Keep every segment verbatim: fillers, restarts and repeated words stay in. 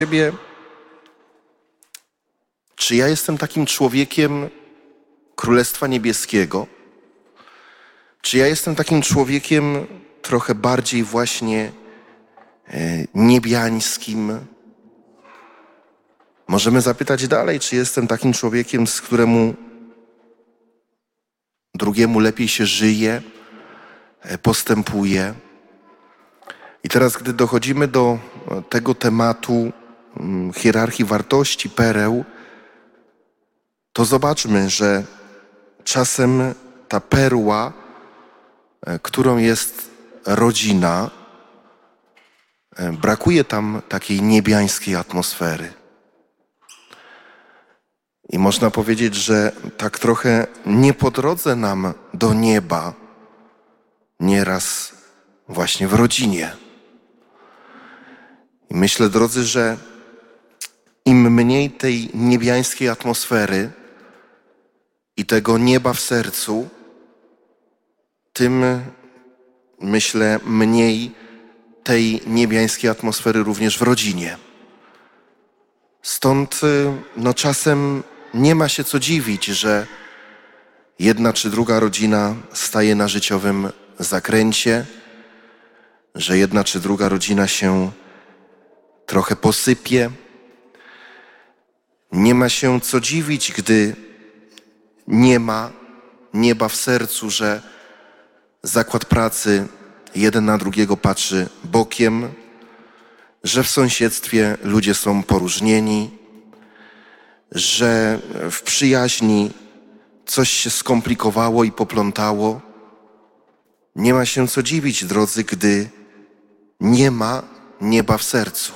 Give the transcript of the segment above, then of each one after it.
siebie, czy ja jestem takim człowiekiem Królestwa Niebieskiego? Czy ja jestem takim człowiekiem trochę bardziej właśnie e, niebiańskim? Możemy zapytać dalej, czy jestem takim człowiekiem, z któremu drugiemu lepiej się żyje, e, postępuje. I teraz, gdy dochodzimy do tego tematu mm, hierarchii wartości, pereł, to zobaczmy, że czasem ta perła, e, którą jest rodzina, e, brakuje tam takiej niebiańskiej atmosfery. I można powiedzieć, że tak trochę nie po drodze nam do nieba, nieraz właśnie w rodzinie. I myślę, drodzy, że im mniej tej niebiańskiej atmosfery i tego nieba w sercu, tym, myślę, mniej tej niebiańskiej atmosfery również w rodzinie. Stąd no, czasem nie ma się co dziwić, że jedna czy druga rodzina staje na życiowym zakręcie, że jedna czy druga rodzina się trochę posypie. Nie ma się co dziwić, gdy nie ma nieba w sercu, że zakład pracy jeden na drugiego patrzy bokiem, że w sąsiedztwie ludzie są poróżnieni, że w przyjaźni coś się skomplikowało i poplątało. Nie ma się co dziwić, drodzy, gdy nie ma nieba w sercu.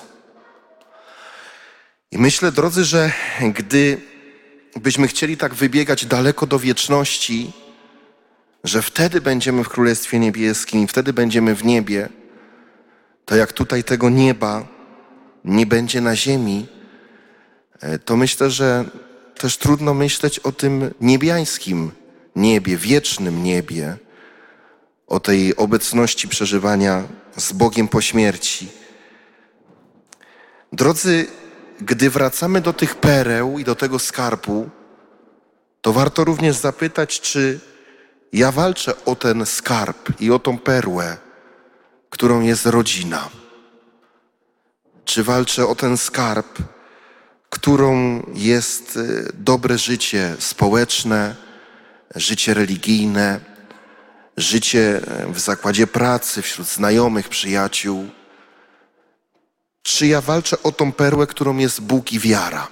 I myślę, drodzy, że gdy byśmy chcieli tak wybiegać daleko do wieczności, że wtedy będziemy w Królestwie Niebieskim i wtedy będziemy w niebie, to jak tutaj tego nieba nie będzie na ziemi, to myślę, że też trudno myśleć o tym niebiańskim niebie, wiecznym niebie, o tej obecności przeżywania z Bogiem po śmierci. Drodzy, gdy wracamy do tych pereł i do tego skarbu, to warto również zapytać, czy ja walczę o ten skarb i o tą perłę, którą jest rodzina. Czy walczę o ten skarb, którą jest dobre życie społeczne, życie religijne, życie w zakładzie pracy, wśród znajomych, przyjaciół. Czy ja walczę o tą perłę, którą jest Bóg i wiara?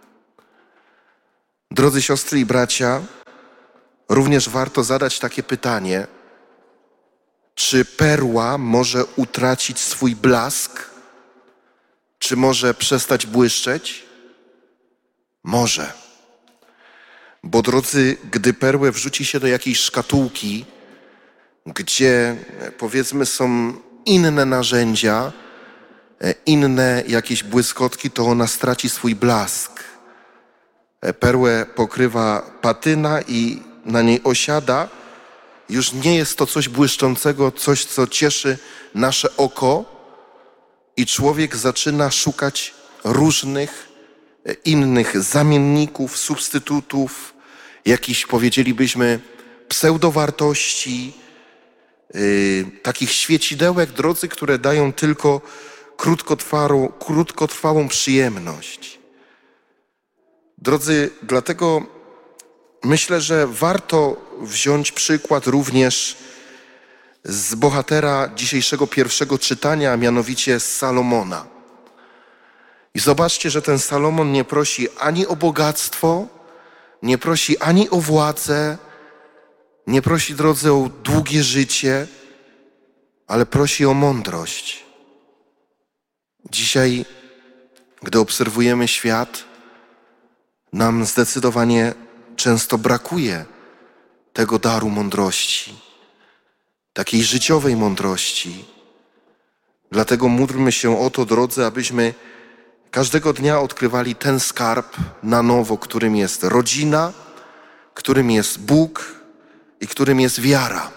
Drodzy siostry i bracia, również warto zadać takie pytanie, czy perła może utracić swój blask? Czy może przestać błyszczeć? Może. Bo drodzy, gdy perłę wrzuci się do jakiejś szkatułki, gdzie powiedzmy są inne narzędzia, inne jakieś błyskotki, to ona straci swój blask. Perłę pokrywa patyna i na niej osiada. Już nie jest to coś błyszczącego, coś, co cieszy nasze oko i człowiek zaczyna szukać różnych innych zamienników, substytutów, jakichś, powiedzielibyśmy, pseudowartości, yy, takich świecidełek, drodzy, które dają tylko krótkotrwałą, krótkotrwałą przyjemność. Drodzy, dlatego myślę, że warto wziąć przykład również z bohatera dzisiejszego pierwszego czytania, a mianowicie z Salomona. I zobaczcie, że ten Salomon nie prosi ani o bogactwo, nie prosi ani o władzę, nie prosi, drodzy, o długie życie, ale prosi o mądrość. Dzisiaj, gdy obserwujemy świat, nam zdecydowanie często brakuje tego daru mądrości, takiej życiowej mądrości. Dlatego módlmy się o to, drodzy, abyśmy każdego dnia odkrywali ten skarb na nowo, którym jest rodzina, którym jest Bóg i którym jest wiara.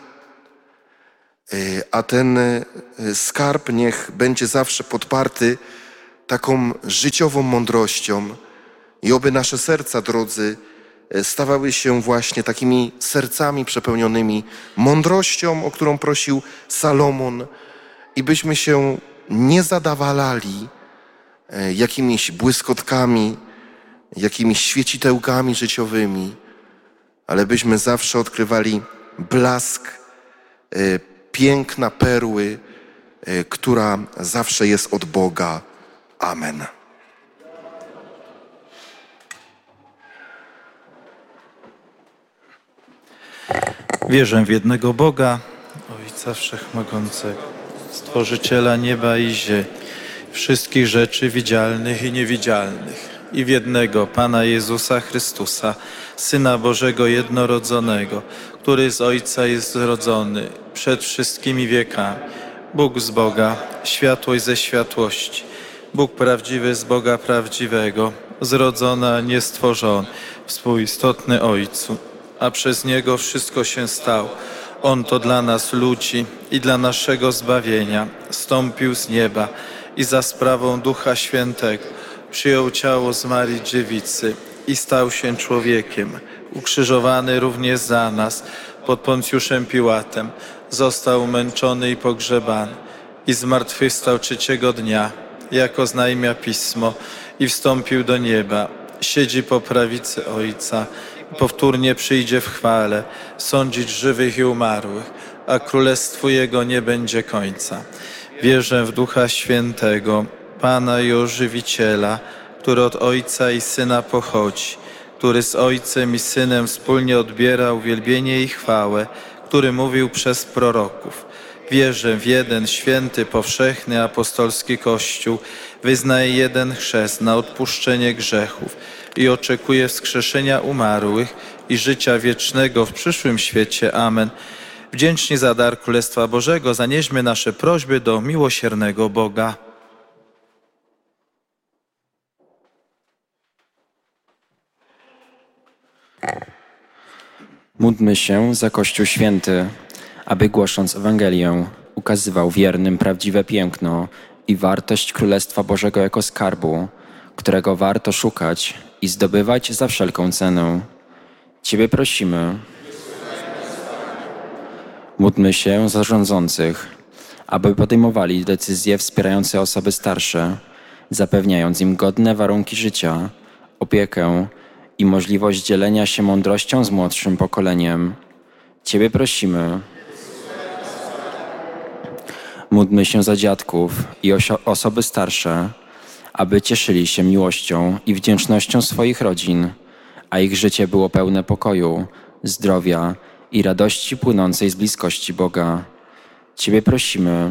A ten skarb niech będzie zawsze podparty taką życiową mądrością i oby nasze serca, drodzy, stawały się właśnie takimi sercami przepełnionymi mądrością, o którą prosił Salomon, i byśmy się nie zadawalali jakimiś błyskotkami, jakimiś świecitełkami życiowymi, ale byśmy zawsze odkrywali blask piękna perły, która zawsze jest od Boga. Amen. Wierzę w jednego Boga, Ojca Wszechmogącego, Stworzyciela nieba i ziemi, wszystkich rzeczy widzialnych i niewidzialnych, i w jednego Pana Jezusa Chrystusa, Syna Bożego jednorodzonego, który z Ojca jest zrodzony przed wszystkimi wiekami, Bóg z Boga, światłość ze światłości, Bóg prawdziwy z Boga prawdziwego, zrodzony, a nie stworzony, współistotny Ojcu, a przez Niego wszystko się stało. On to dla nas ludzi i dla naszego zbawienia zstąpił z nieba i za sprawą Ducha Świętego przyjął ciało z Marii Dziewicy i stał się człowiekiem, ukrzyżowany również za nas pod Poncjuszem Piłatem, został męczony i pogrzebany i zmartwychwstał trzeciego dnia, jako znajmia Pismo, i wstąpił do nieba, siedzi po prawicy Ojca, powtórnie przyjdzie w chwale, sądzić żywych i umarłych, a królestwu Jego nie będzie końca. Wierzę w Ducha Świętego, Pana i Ożywiciela, który od Ojca i Syna pochodzi, który z Ojcem i Synem wspólnie odbiera uwielbienie i chwałę, który mówił przez proroków. Wierzę w jeden święty, powszechny, apostolski Kościół, wyznaję jeden chrzest na odpuszczenie grzechów i oczekuję wskrzeszenia umarłych i życia wiecznego w przyszłym świecie. Amen. Wdzięczni za dar Królestwa Bożego zanieśmy nasze prośby do miłosiernego Boga. Módlmy się za Kościół Święty, aby głosząc Ewangelię ukazywał wiernym prawdziwe piękno i wartość Królestwa Bożego jako skarbu, którego warto szukać i zdobywać za wszelką cenę. Ciebie prosimy. Módlmy się za rządzących, aby podejmowali decyzje wspierające osoby starsze, zapewniając im godne warunki życia, opiekę i możliwość dzielenia się mądrością z młodszym pokoleniem. Ciebie prosimy. Módlmy się za dziadków i oso- osoby starsze, aby cieszyli się miłością i wdzięcznością swoich rodzin, a ich życie było pełne pokoju, zdrowia i radości płynącej z bliskości Boga. Ciebie prosimy.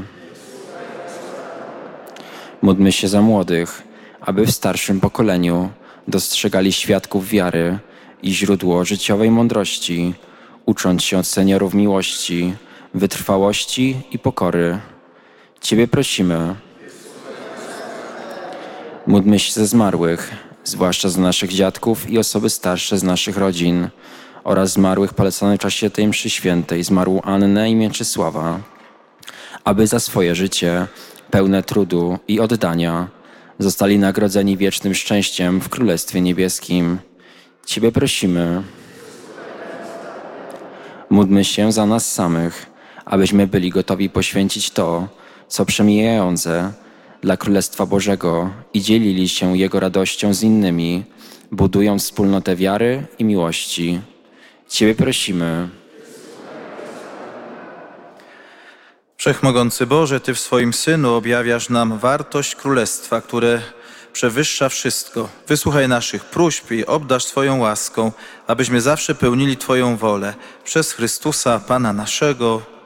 Módlmy się za młodych, aby w starszym pokoleniu dostrzegali świadków wiary i źródło życiowej mądrości, ucząc się od seniorów miłości, wytrwałości i pokory. Ciebie prosimy. Módlmy się za zmarłych, zwłaszcza za naszych dziadków i osoby starsze z naszych rodzin oraz zmarłych poleconych w czasie tej mszy świętej, zmarłą Annę i Mieczysława, aby za swoje życie, pełne trudu i oddania, zostali nagrodzeni wiecznym szczęściem w Królestwie Niebieskim. Ciebie prosimy. Módlmy się za nas samych, abyśmy byli gotowi poświęcić to, co przemijające, dla Królestwa Bożego i dzielili się Jego radością z innymi, budując wspólnotę wiary i miłości. Ciebie prosimy. Wszechmogący Boże, Ty w swoim Synu objawiasz nam wartość Królestwa, które przewyższa wszystko. Wysłuchaj naszych próśb i obdarz swoją łaską, abyśmy zawsze pełnili Twoją wolę. Przez Chrystusa, Pana naszego.